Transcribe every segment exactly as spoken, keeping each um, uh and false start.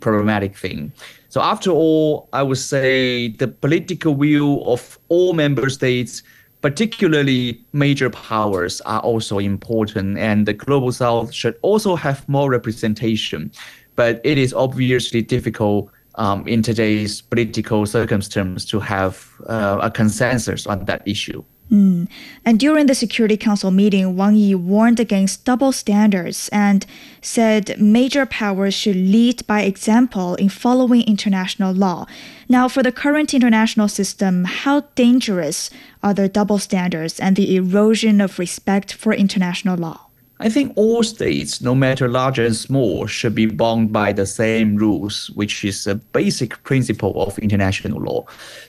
problematic thing. So after all, I would say the political will of all member states, particularly major powers, are also important, and the Global South should also have more representation. But it is obviously difficult um, in today's political circumstances to have uh, a consensus on that issue. Mm. And during the Security Council meeting, Wang Yi warned against double standards and said major powers should lead by example in following international law. Now, for the current international system, how dangerous are the double standards and the erosion of respect for international law? I think all states, no matter large and small, should be bound by the same rules, which is a basic principle of international law.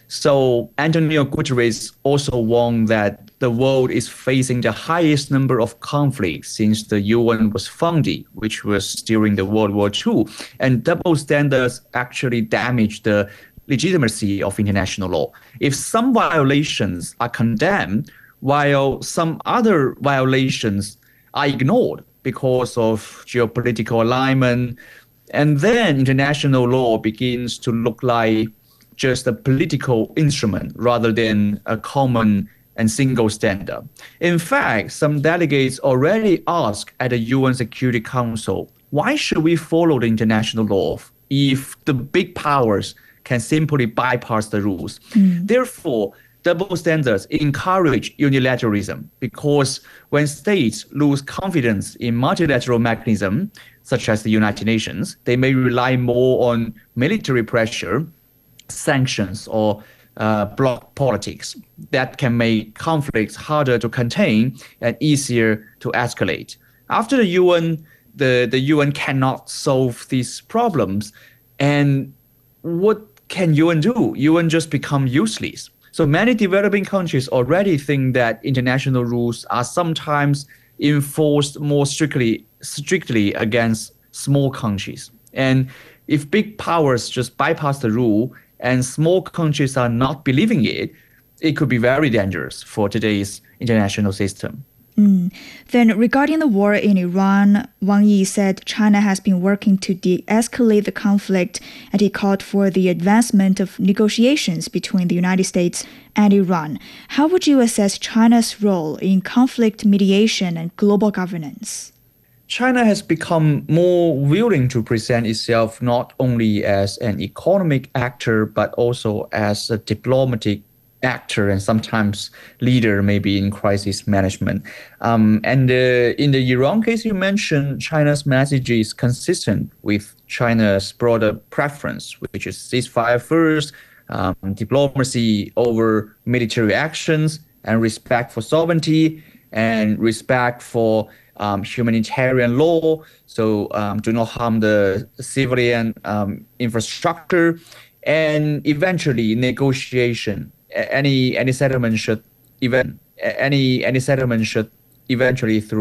So Antonio Guterres also warned that the world is facing the highest number of conflicts since the U N was founded, which was during the World War Two. And double standards actually damage the legitimacy of international law. If some violations are condemned, while some other violations are ignored because of geopolitical alignment, and then international law begins to look like just a political instrument rather than a common and single standard. In fact, some delegates already asked at the U N Security Council, why should we follow the international law if the big powers can simply bypass the rules? Mm. Therefore, double standards encourage unilateralism because when states lose confidence in multilateral mechanisms, such as the United Nations, they may rely more on military pressure, sanctions, or uh, bloc politics that can make conflicts harder to contain and easier to escalate. After the U N, the, the U N cannot solve these problems. And what can U N do? U N just become useless. So many developing countries already think that international rules are sometimes enforced more strictly, strictly against small countries. And if big powers just bypass the rule and small countries are not believing it, it could be very dangerous for today's international system. Mm. Then regarding the war in Iran, Wang Yi said China has been working to de-escalate the conflict, and he called for the advancement of negotiations between the United States and Iran. How would you assess China's role in conflict mediation and global governance? China has become more willing to present itself not only as an economic actor, but also as a diplomatic actor and sometimes leader, maybe in crisis management. Um, and uh, in the Iran case you mentioned, China's message is consistent with China's broader preference, which is ceasefire first, um, diplomacy over military actions, and respect for sovereignty, and respect for um, humanitarian law. So um, do not harm the civilian um, infrastructure, and eventually negotiation. Any any settlement should even any any settlement should eventually through